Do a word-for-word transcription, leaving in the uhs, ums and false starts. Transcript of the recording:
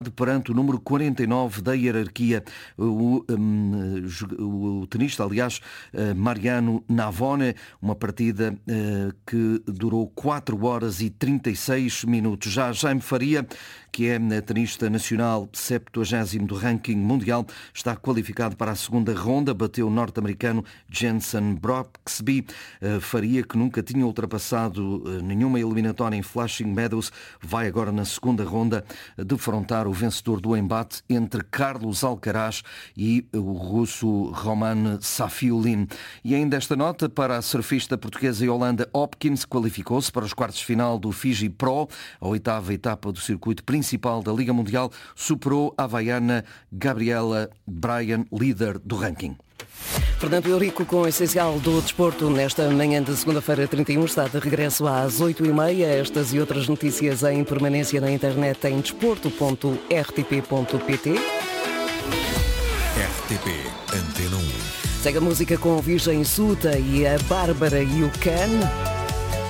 perante o número quarenta e nove da hierarquia, o, um, o, o tenista, aliás, Mariano Navone, uma partida uh, que durou quatro horas e trinta e seis minutos. Já Jaime Faria, que é tenista nacional septuagésimo do ranking mundial, está qualificado para a segunda ronda, bateu o norte-americano Jenson Brooksby. Uh, Faria, que nunca tinha ultrapassado uh, nenhuma eliminatória em Flushing Meadows, vai agora na segunda ronda defrontar o vencedor do embate entre Carlos Alcaraz e o russo Roman Safiullin. E ainda esta nota para a surfista portuguesa Yolanda Hopkins, qualificou-se para os quartos de final do Fiji Pro, a oitava etapa do circuito principal da Liga Mundial, superou a havaiana Gabriela Bryan, líder do ranking. Fernando Eurico com o essencial do desporto nesta manhã de segunda-feira trinta e um, está de regresso às oito e meia. Estas e outras notícias em permanência na internet em desporto ponto r t p ponto p t. R T P Antena um. Segue a música com Virgem Suta e a Bárbara e o Can.